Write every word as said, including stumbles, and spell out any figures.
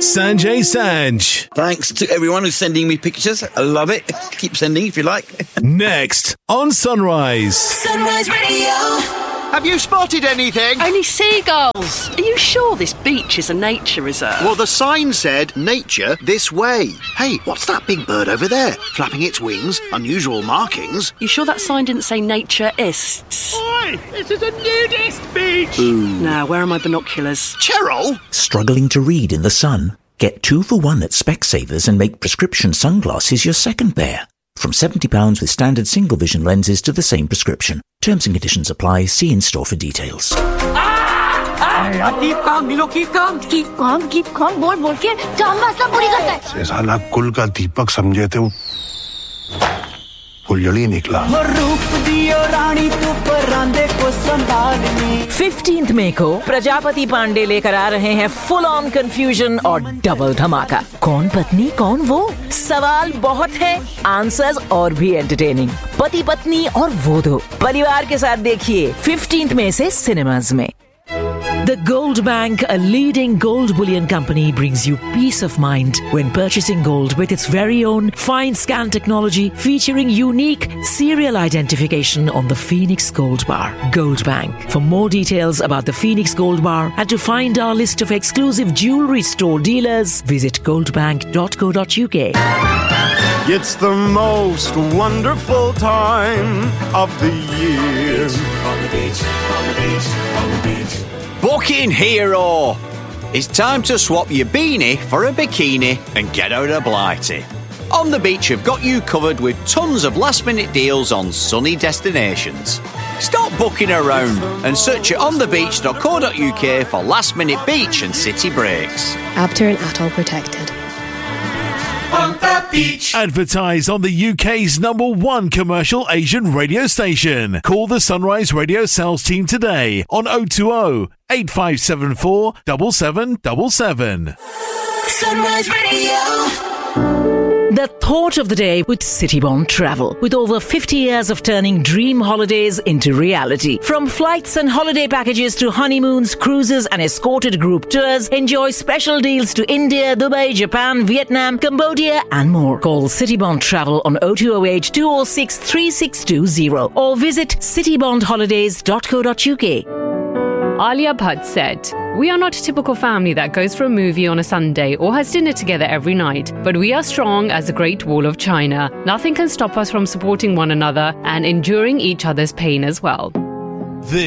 Sanjay Sanj. Thanks to everyone who's sending me pictures. I love it. Keep sending if you like. Next on Sunrise. Sunrise Radio. Have you spotted anything? Only seagulls. Are you sure this beach is a nature reserve? Well, the sign said, nature this way. Hey, what's that big bird over there? Flapping its wings, unusual markings. You sure that sign didn't say naturists? Oi, this is a nudist beach. Ooh. Now, where are my binoculars? Cheryl? Struggling to read in the sun? Get two for one at Specsavers and make prescription sunglasses your second pair. From seventy pounds with standard single vision lenses to the same prescription. Terms and conditions apply. See in-store for details. Ah! Keep calm, Milo, keep calm. Keep calm, keep calm. बोल बोल के काम मसला पूरी करता है. साला कुल का दीपक समझे थे वो फुलझड़ी निकला. फिफ्टींथ मई को प्रजापति पांडे लेकर आ रहे हैं फुल ऑन कंफ्यूजन और डबल धमाका. कौन पत्नी कौन वो? सवाल बहुत है, आंसर्स और भी एंटरटेनिंग. पति पत्नी और वो दो. परिवार के साथ देखिए फिफ्टींथ मई से सिनेमाज में. The Gold Bank, a leading gold bullion company, brings you peace of mind when purchasing gold with its very own fine scan technology featuring unique serial identification on the Phoenix Gold Bar. Gold Bank. For more details about the Phoenix Gold Bar and to find our list of exclusive jewelry store dealers, visit goldbank dot co dot uk. It's the most wonderful time of the year. On the beach, on the beach, on the beach. Booking Hero! It's time to swap your beanie for a bikini and get out of Blighty. On the Beach have got you covered with tons of last-minute deals on sunny destinations. Stop booking around and search at on the beach dot co dot uk for last-minute beach and city breaks. Abter and Atoll protected. On the beach. Advertise on the U K's number one commercial Asian radio station. Call the Sunrise Radio sales team today on oh two oh, eight five seven four, seven seven seven seven. Sunrise Radio. The thought of the day with Citybond Travel. With over fifty years of turning dream holidays into reality. From flights and holiday packages to honeymoons, cruises and escorted group tours, enjoy special deals to India, Dubai, Japan, Vietnam, Cambodia and more. Call Citybond Travel on oh two oh eight, two oh six, three six two oh or visit citybond holidays dot co dot uk. Alia Bhatt said, "We are not a typical family that goes for a movie on a Sunday or has dinner together every night, but we are strong as the Great Wall of China. Nothing can stop us from supporting one another and enduring each other's pain as well."